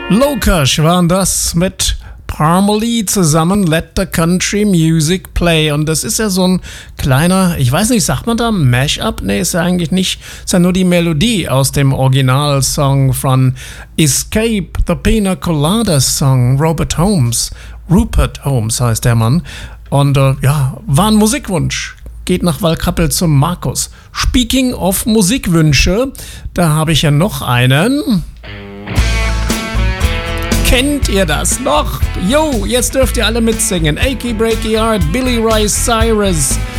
Lokash waren das mit Parmalee zusammen, Let the Country Music Play. Und das ist ja so ein kleiner, ich weiß nicht, sagt man da Mash-up? Nee, ist ja eigentlich nicht, ist ja nur die Melodie aus dem Originalsong von Escape, the Pina Colada Song, Rupert Holmes heißt der Mann. Und ja, war ein Musikwunsch. Geht nach Waldkappel zum Markus. Speaking of Musikwünsche, da habe ich ja noch einen. Kennt ihr das noch? Jo, jetzt dürft ihr alle mitsingen. Achy Breaky Heart, Billy Ray Cyrus